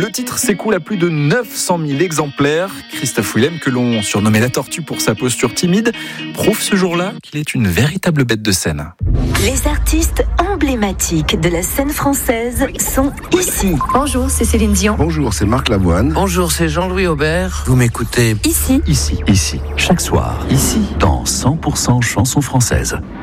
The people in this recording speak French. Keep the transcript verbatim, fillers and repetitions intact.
Le titre s'écoule à plus de neuf cent mille exemplaires. Christophe Willem, que l'on surnommait la tortue pour sa posture timide, prouve ce jour-là qu'il est une véritable bête de scène. Les artistes emblématiques de la scène française sont ici. Bonjour, c'est Céline Dion. Bonjour, c'est Marc Lavoine. Bonjour, c'est Jean-Louis Aubert. Vous m'écoutez Ici. Ici, ici, chaque soir, ici, dans cent pour cent chansons françaises.